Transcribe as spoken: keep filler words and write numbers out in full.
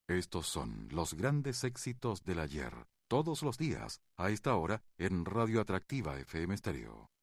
Estos son los grandes éxitos del ayer, todos los días, a esta hora, en Radio Atractiva F M Stereo.